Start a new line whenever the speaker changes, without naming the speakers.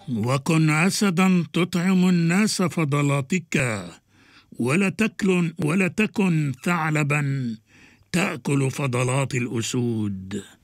وكن أسدا تطعم الناس فضلاتك، ولا تكن ثعلبا تأكل فضلات الأسود.